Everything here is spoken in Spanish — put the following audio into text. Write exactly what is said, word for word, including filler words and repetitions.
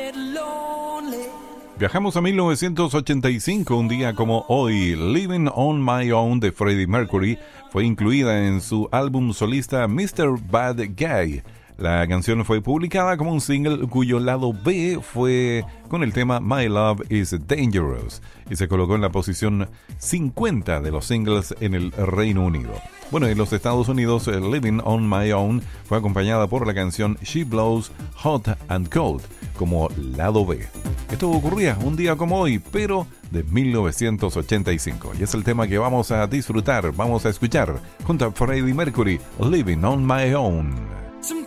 Viajamos a mil novecientos ochenta y cinco, un día como hoy. Living on My Own de Freddie Mercury fue incluida en su álbum solista mister Bad Guy. La canción fue publicada como un single cuyo lado B fue con el tema My Love is Dangerous y se colocó en la posición cincuenta de los singles en el Reino Unido. Bueno, en los Estados Unidos, Living on My Own fue acompañada por la canción She Blows Hot and Cold como lado B. Esto ocurría un día como hoy, pero de mil novecientos ochenta y cinco. Y es el tema que vamos a disfrutar, vamos a escuchar junto a Freddie Mercury, Living on My Own.